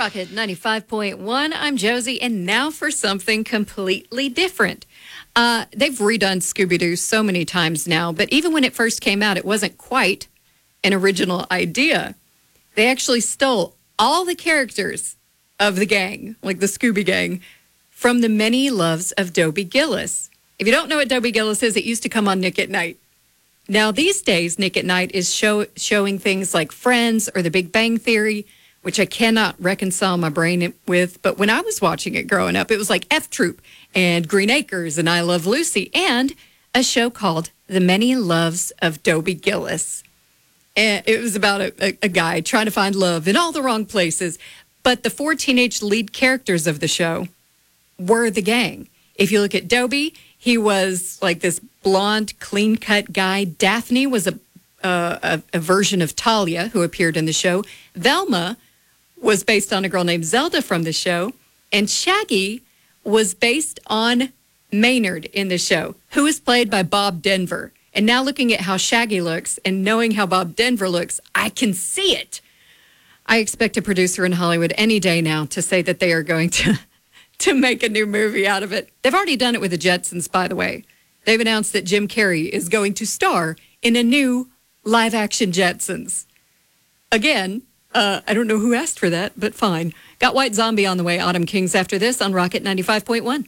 Rocket 95.1. I'm Josie, and now for something completely different. They've redone Scooby-Doo so many times now, but even when it first came out, it wasn't quite an original idea. They actually stole all the characters of the gang, like the Scooby Gang, from the many loves of Dobie Gillis. If you don't know what Dobie Gillis is, it used to come on Nick at Night. Now, these days, Nick at Night is showing things like Friends or The Big Bang Theory, which I cannot reconcile my brain with. But when I was watching it growing up, it was like F Troop and Green Acres and I Love Lucy and a show called The Many Loves of Dobie Gillis. And it was about a guy trying to find love in all the wrong places. But the four teenage lead characters of the show were the gang. If you look at Dobie, he was like this blonde, clean-cut guy. Daphne was a version of Talia who appeared in the show. Velma was based on a girl named Zelda from the show. And Shaggy was based on Maynard in the show, who is played by Bob Denver. And now looking at how Shaggy looks and knowing how Bob Denver looks, I can see it. I expect a producer in Hollywood any day now to say that they are going to make a new movie out of it. They've already done it with the Jetsons, by the way. They've announced that Jim Carrey is going to star in a new live-action Jetsons. Again, I don't know who asked for that, but fine. Got White Zombie on the way, Autumn Kings after this on Rocket 95.1.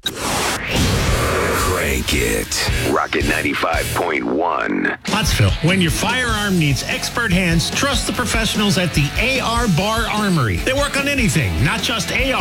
Crank it. Rocket 95.1. Pottsville. When your firearm needs expert hands, trust the professionals at the AR Bar Armory. They work on anything, not just AR.